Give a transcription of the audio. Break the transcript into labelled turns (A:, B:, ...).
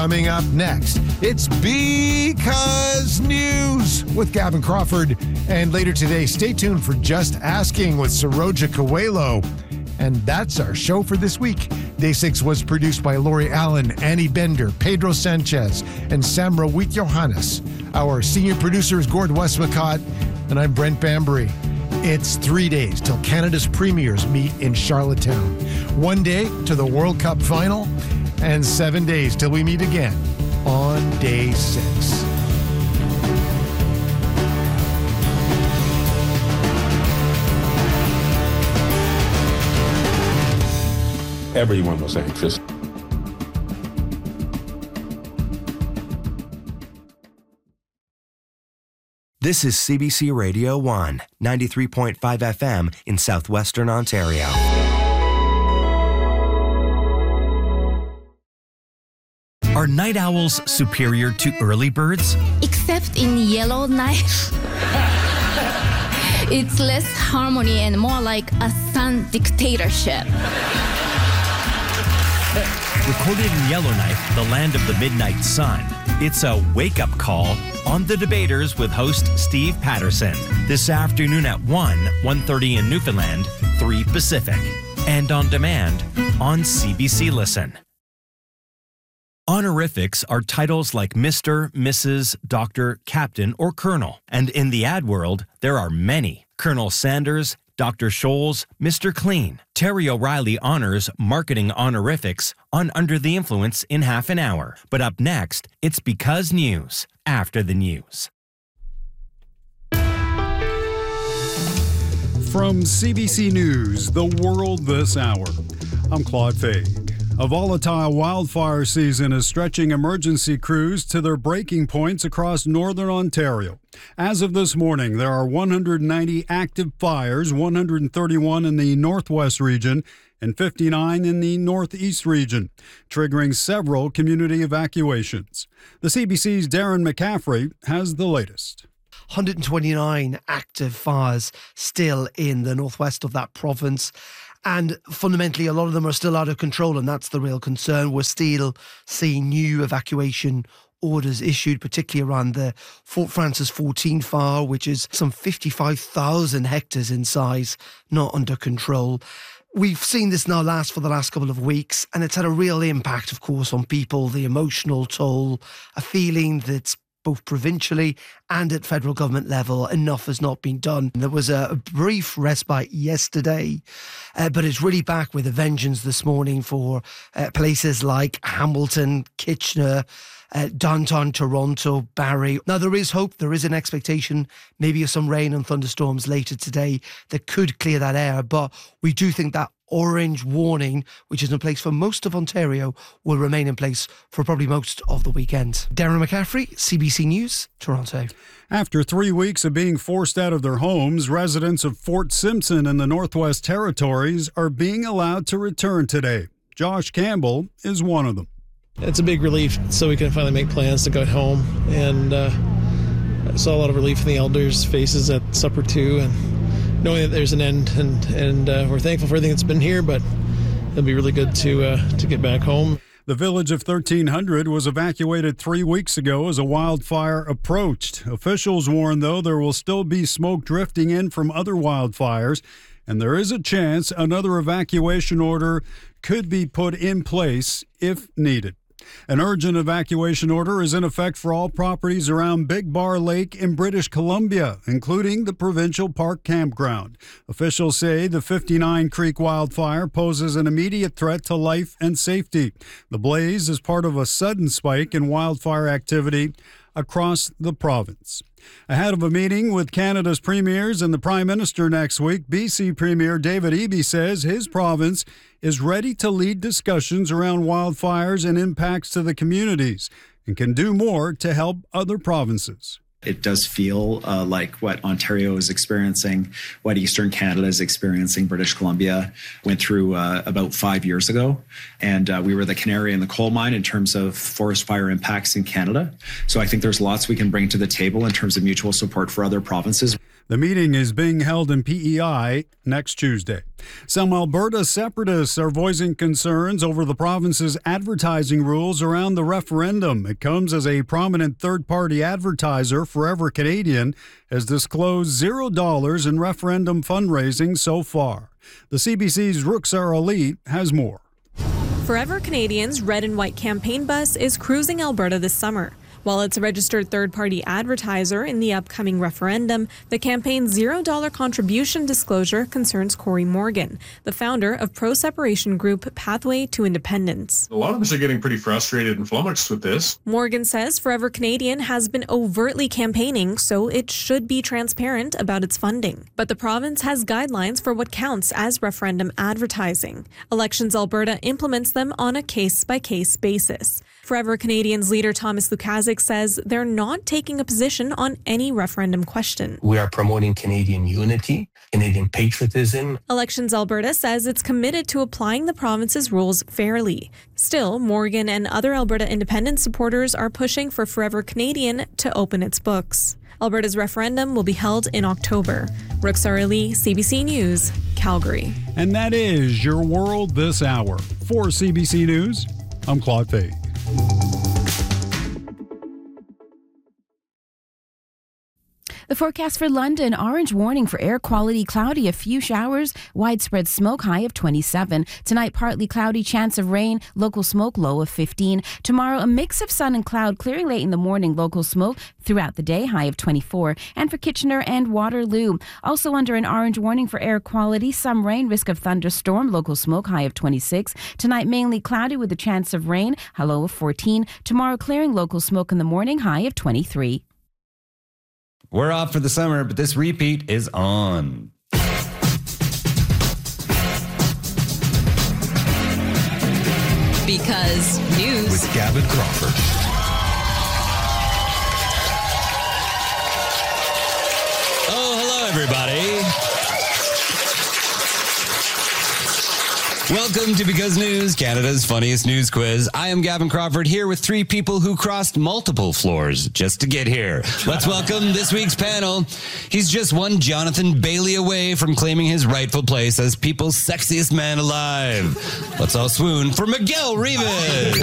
A: Coming up next, it's Because News with Gavin Crawford. And later today, stay tuned for Just Asking with Saroja Coelho. And that's our show for this week. Day 6 was produced by Lori Allen, Annie Bender, Pedro Sanchez, and Samra Wheat-Johannes. Our senior producer is Gord Westmacott, and I'm Brent Bambury. It's 3 days till Canada's premiers meet in Charlottetown. 1 day to the World Cup final, and 7 days till we meet again on Day 6.
B: Everyone was anxious.
C: This is CBC Radio 1, 93.5 FM in southwestern Ontario.
D: Are night owls superior to early birds?
E: Except in Yellowknife. It's less harmony and more like a sun dictatorship.
D: Recorded in Yellowknife, the land of the midnight sun, it's a wake-up call on The Debaters with host Steve Patterson. This afternoon at 1:30 in Newfoundland, 3 Pacific. And on demand on CBC Listen. Honorifics are titles like Mr., Mrs., Doctor, Captain, or Colonel. And in the ad world, there are many. Colonel Sanders, Dr. Scholes, Mr. Clean. Terry O'Reilly honors marketing honorifics on Under the Influence in half an hour. But up next, it's Because News, after the news.
F: From CBC News, The World This Hour, I'm Claude Fade. A volatile wildfire season is stretching emergency crews to their breaking points across northern Ontario. As of this morning, there are 190 active fires, 131 in the northwest region and 59 in the northeast region, triggering several community evacuations. The CBC's Darren McCaffrey has the latest.
G: 129 active fires still in the northwest of that province. And fundamentally, a lot of them are still out of control, and that's the real concern. We're still seeing new evacuation orders issued, particularly around the Fort Francis 14 fire, which is some 55,000 hectares in size, not under control. We've seen this now last for the last couple of weeks, and it's had a real impact, of course, on people, the emotional toll, a feeling that's both provincially and at federal government level, enough has not been done. There was a brief respite yesterday, but it's really back with a vengeance this morning for places like Hamilton, Kitchener, downtown Toronto, Barrie. Now, there is hope. There is an expectation maybe of some rain and thunderstorms later today that could clear that air, but we do think that orange warning, which is in place for most of Ontario, will remain in place for probably most of the weekend. Darren McCaffrey, CBC News, Toronto.
F: After 3 weeks of being forced out of their homes, residents of Fort Simpson in the Northwest Territories are being allowed to return today. Josh Campbell is one of them.
H: It's a big relief, so we can finally make plans to go home. And I saw a lot of relief in the elders' faces at supper too, and knowing that there's an end, and we're thankful for everything that's been here, but it'll be really good to get back home.
F: The village of 1300 was evacuated 3 weeks ago as a wildfire approached. Officials warn, though, there will still be smoke drifting in from other wildfires, and there is a chance another evacuation order could be put in place if needed. An urgent evacuation order is in effect for all properties around Big Bar Lake in British Columbia, including the Provincial Park Campground. Officials say the 59 Creek wildfire poses an immediate threat to life and safety. The blaze is part of a sudden spike in wildfire activity across the province. Ahead of a meeting with Canada's premiers and the Prime Minister next week, BC Premier David Eby says his province is ready to lead discussions around wildfires and impacts to the communities and can do more to help other provinces.
I: It does feel like what Ontario is experiencing, what Eastern Canada is experiencing, British Columbia went through about 5 years ago. And we were the canary in the coal mine in terms of forest fire impacts in Canada. So I think there's lots we can bring to the table in terms of mutual support for other provinces.
F: The meeting is being held in PEI next Tuesday. Some Alberta separatists are voicing concerns over the province's advertising rules around the referendum. It comes as a prominent third-party advertiser, Forever Canadian, has disclosed $0 in referendum fundraising so far. The CBC's Ruxar Ali has more.
J: Forever Canadian's red and white campaign bus is cruising Alberta this summer. While it's a registered third-party advertiser in the upcoming referendum, the campaign's $0 contribution disclosure concerns Corey Morgan, the founder of pro-separation group Pathway to Independence.
K: A lot of us are getting pretty frustrated and flummoxed with this.
J: Morgan says Forever Canadian has been overtly campaigning, so it should be transparent about its funding. But the province has guidelines for what counts as referendum advertising. Elections Alberta implements them on a case-by-case basis. Forever Canadian's leader Thomas Lukaszuk says they're not taking a position on any referendum question.
L: We are promoting Canadian unity, Canadian patriotism.
J: Elections Alberta says it's committed to applying the province's rules fairly. Still, Morgan and other Alberta independence supporters are pushing for Forever Canadian to open its books. Alberta's referendum will be held in October. Ruxar Ali, CBC News, Calgary.
F: And that is your world this hour. For CBC News, I'm Claude Fay.
M: The forecast for London, orange warning for air quality, cloudy, a few showers, widespread smoke, high of 27. Tonight, partly cloudy, chance of rain, local smoke, low of 15. Tomorrow, a mix of sun and cloud, clearing late in the morning, local smoke throughout the day, high of 24. And for Kitchener and Waterloo, also under an orange warning for air quality, some rain, risk of thunderstorm, local smoke, high of 26. Tonight, mainly cloudy with a chance of rain, a low of 14. Tomorrow, clearing, local smoke in the morning, high of 23.
N: We're off for the summer, but this repeat is on.
O: Because News
P: with Gavin Crawford.
N: Oh, hello, everybody. Welcome to Because News, Canada's funniest news quiz. I am Gavin Crawford, here with three people who crossed multiple floors just to get here. Let's welcome this week's panel. He's just one Jonathan Bailey away from claiming his rightful place as people's sexiest man alive. Let's all swoon for Miguel Rivas.